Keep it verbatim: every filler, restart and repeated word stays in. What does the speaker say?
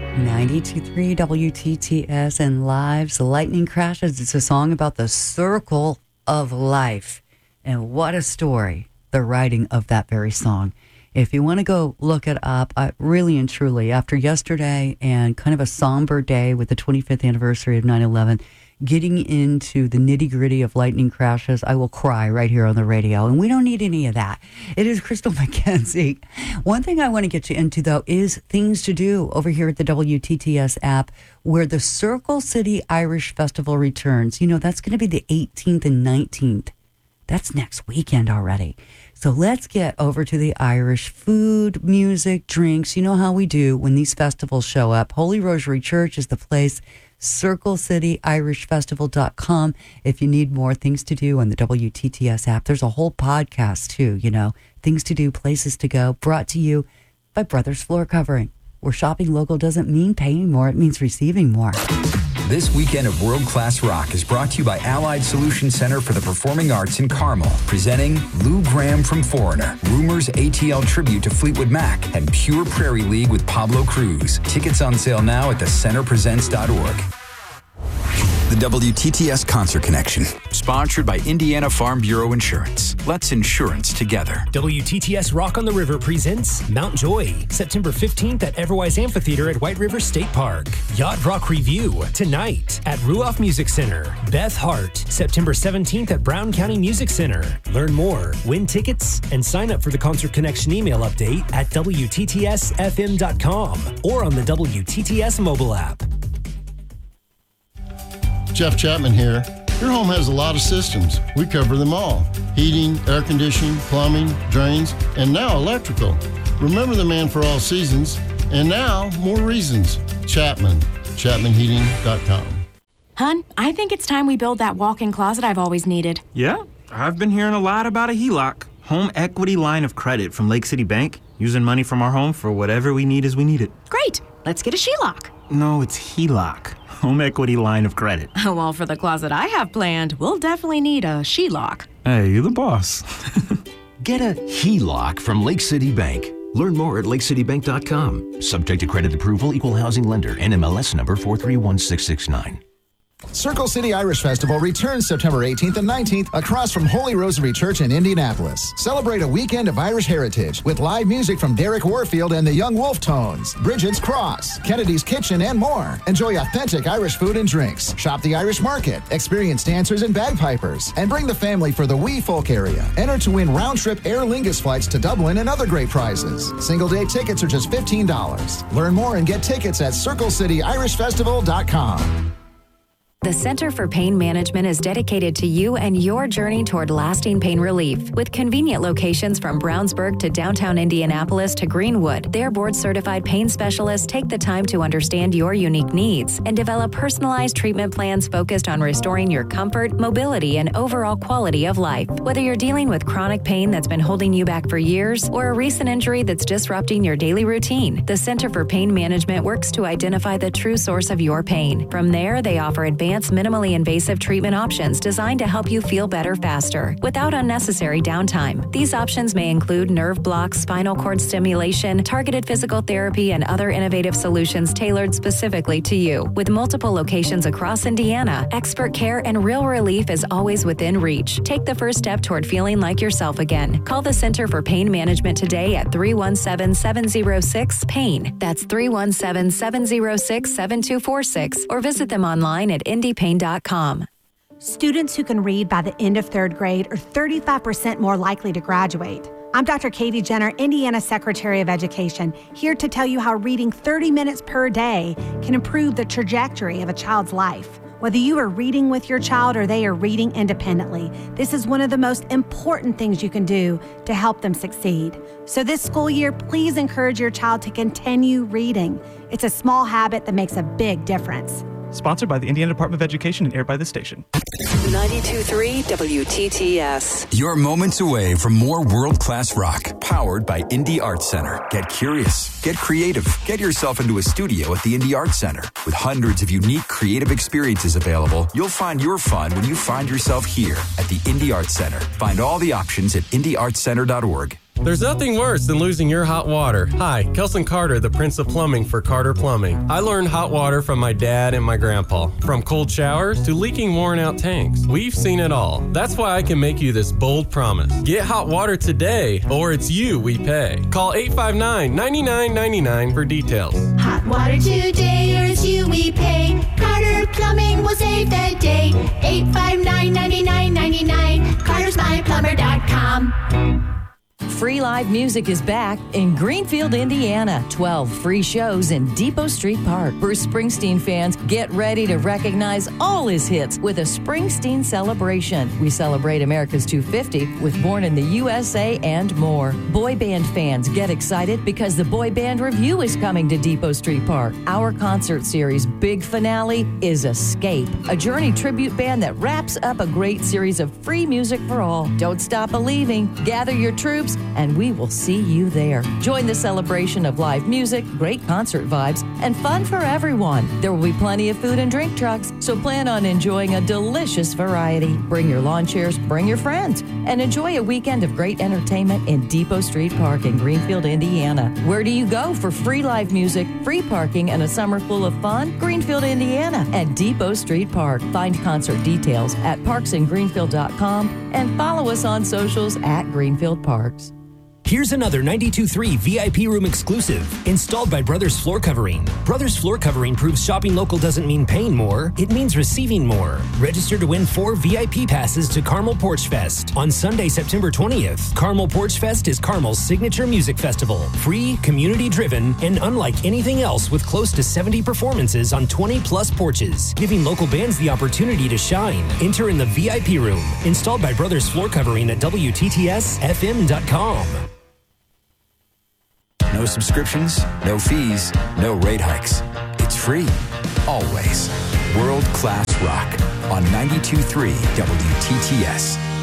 ninety-two point three W T T S and Live's Lightning Crashes. It's a song about the circle of life. And what a story, the writing of that very song. If you want to go look it up, I, really and truly, after yesterday and kind of a somber day with the twenty-fifth anniversary of nine eleven, getting into the nitty-gritty of lightning crashes, I will cry right here on the radio. And we don't need any of that. It is Crystal McKenzie. One thing I want to get you into, though, is things to do over here at the W T T S app, where the Circle City Irish Festival returns. You know, that's going to be the eighteenth and nineteenth. That's next weekend already. So let's get over to the Irish food, music, drinks. You know how we do when these festivals show up. Holy Rosary Church is the place. Circle City Irish Festival dot com if you need more things to do on the W T T S app. There's a whole podcast too, you know, things to do, places to go, brought to you by Brothers Floor Covering, where shopping local doesn't mean paying more, it means receiving more. This weekend of World Class Rock is brought to you by Allied Solution Center for the Performing Arts in Carmel, presenting Lou Gramm from Foreigner, Rumors A T L Tribute to Fleetwood Mac, and Pure Prairie League with Pablo Cruz. Tickets on sale now at the center presents dot org. The W T T S Concert Connection, sponsored by Indiana Farm Bureau Insurance. Let's insurance together. W T T S Rock on the River presents Mount Joy, September fifteenth at Everwise Amphitheater at White River State Park. Yacht Rock Review, tonight at Ruoff Music Center. Beth Hart, September seventeenth at Brown County Music Center. Learn more, win tickets, and sign up for the Concert Connection email update at W T T S F M dot com or on the W T T S mobile app. Jeff Chapman here. Your home has a lot of systems. We cover them all. Heating, air conditioning, plumbing, drains, and now electrical. Remember the man for all seasons, and now more reasons. Chapman. Chapman Heating dot com. Hun, I think it's time we build that walk-in closet I've always needed. Yeah, I've been hearing a lot about a H E L O C, home equity line of credit from Lake City Bank, using money from our home for whatever we need as we need it. Great. Let's get a She Lock. No, it's H E L O C, home equity line of credit. Well, for the closet I have planned, we'll definitely need a She Lock. Hey, you're the boss. Get a H E L O C from Lake City Bank. Learn more at lake city bank dot com. Subject to credit approval, equal housing lender, N M L S number four three one six six nine. Circle City Irish Festival returns September eighteenth and nineteenth across from Holy Rosary Church in Indianapolis. Celebrate a weekend of Irish heritage with live music from Derek Warfield and the Young Wolf Tones, Bridget's Cross, Kennedy's Kitchen, and more. Enjoy authentic Irish food and drinks. Shop the Irish market, experience dancers and bagpipers, and bring the family for the wee folk area. Enter to win round-trip Aer Lingus flights to Dublin and other great prizes. Single-day tickets are just fifteen dollars. Learn more and get tickets at circle city irish festival dot com. The Center for Pain Management is dedicated to you and your journey toward lasting pain relief. With convenient locations from Brownsburg to downtown Indianapolis to Greenwood, their board-certified pain specialists take the time to understand your unique needs and develop personalized treatment plans focused on restoring your comfort, mobility, and overall quality of life. Whether you're dealing with chronic pain that's been holding you back for years or a recent injury that's disrupting your daily routine, the Center for Pain Management works to identify the true source of your pain. From there, they offer advanced minimally invasive treatment options designed to help you feel better faster without unnecessary downtime. These options may include nerve blocks, spinal cord stimulation, targeted physical therapy, and other innovative solutions tailored specifically to you. With multiple locations across Indiana, expert care and real relief is always within reach. Take the first step toward feeling like yourself again. Call the Center for Pain Management today at three one seven, seven zero six, PAIN. That's three one seven, seven zero six, seven two four six, or visit them online at indy pain dot com. Students who can read by the end of third grade are thirty-five percent more likely to graduate. I'm Doctor Katie Jenner, Indiana Secretary of Education, here to tell you how reading thirty minutes per day can improve the trajectory of a child's life. Whether you are reading with your child or they are reading independently, this is one of the most important things you can do to help them succeed. So this school year, please encourage your child to continue reading. It's a small habit that makes a big difference. Sponsored by the Indiana Department of Education and aired by the station. ninety-two point three W T T S. You're moments away from more world-class rock, powered by Indy Arts Center. Get curious, get creative, get yourself into a studio at the Indy Arts Center. With hundreds of unique creative experiences available, you'll find your fun when you find yourself here at the Indy Arts Center. Find all the options at indy arts center dot org. There's nothing worse than losing your hot water. Hi, Kelson Carter, the Prince of Plumbing for Carter Plumbing. I learned hot water from my dad and my grandpa. From cold showers to leaking worn-out tanks. We've seen it all. That's why I can make you this bold promise. Get hot water today, or it's you we pay. Call eight five nine, nine nine nine nine for details. Hot water today, or it's you we pay. Carter Plumbing will save the day. eight five nine, nine nine nine nine. carters my plumber dot com. Free live music is back in Greenfield, Indiana. twelve free shows in Depot Street Park. Bruce Springsteen fans, get ready to recognize all his hits with a Springsteen celebration. We celebrate America's two fifty with Born in the U S A and more. Boy band fans, get excited because the Boy Band Review is coming to Depot Street Park. Our concert series big finale is Escape, a Journey tribute band that wraps up a great series of free music for all. Don't stop believing. Gather your troops and we will see you there. Join the celebration of live music, great concert vibes, and fun for everyone. There will be plenty of food and drink trucks, so plan on enjoying a delicious variety. Bring your lawn chairs, bring your friends, and enjoy a weekend of great entertainment in Depot Street Park in Greenfield, Indiana. Where do you go for free live music, free parking, and a summer full of fun? Greenfield, Indiana at Depot Street Park. Find concert details at parks in greenfield dot com and follow us on socials at Greenfield Parks. Here's another ninety-two point three V I P room exclusive, installed by Brothers Floor Covering. Brothers Floor Covering proves shopping local doesn't mean paying more, it means receiving more. Register to win four V I P passes to Carmel Porch Fest on Sunday, September twentieth. Carmel Porch Fest is Carmel's signature music festival. Free, community-driven, and unlike anything else with close to seventy performances on twenty plus porches, giving local bands the opportunity to shine. Enter in the V I P room, installed by Brothers Floor Covering at W T T S F M dot com. No subscriptions, no fees, no rate hikes. It's free. Always. World-class rock on ninety-two point three W T T S.